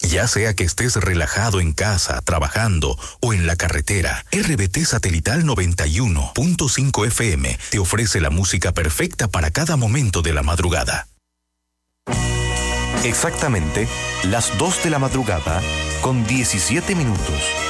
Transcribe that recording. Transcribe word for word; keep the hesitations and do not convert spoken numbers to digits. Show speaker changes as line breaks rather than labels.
Ya sea que estés relajado en casa, trabajando o en la carretera, R B T Satelital noventa y uno punto cinco F M te ofrece la música perfecta para cada momento de la madrugada.
Exactamente las dos de la madrugada con diecisiete minutos.